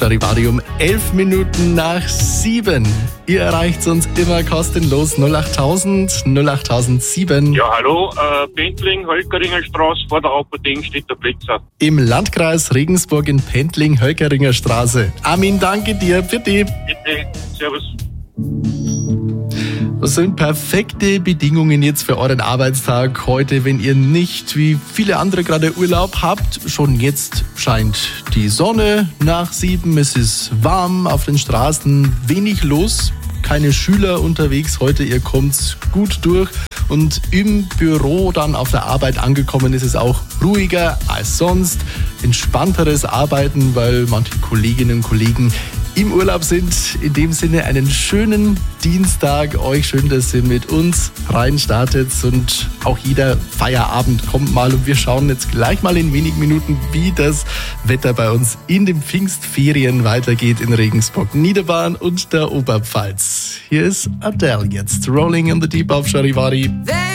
Charivari um 11 Minuten nach 7. Ihr erreicht uns immer kostenlos 08000 08007. Ja, hallo, Pendling, Hölkeringer Straße, vor der Apotheke steht der Blitzer. Im Landkreis Regensburg in Pendling, Hölkeringer Straße. Armin, danke dir. Bitte. Bitte, servus. Das sind perfekte Bedingungen jetzt für euren Arbeitstag heute, wenn ihr nicht wie viele andere gerade Urlaub habt. Schon jetzt scheint die Sonne nach 7, es ist warm, auf den Straßen wenig los, keine Schüler unterwegs heute, ihr kommt gut durch. Und im Büro dann auf der Arbeit angekommen ist es auch ruhiger als sonst, entspannteres Arbeiten, weil manche Kolleginnen und Kollegen im Urlaub sind. In dem Sinne einen schönen Dienstag. Euch schön, dass ihr mit uns reinstartet und auch jeder Feierabend kommt mal und wir schauen jetzt gleich mal in wenigen Minuten, wie das Wetter bei uns in den Pfingstferien weitergeht in Regensburg, Niederbayern und der Oberpfalz. Hier ist Adele jetzt. Rolling in the Deep auf Charivari.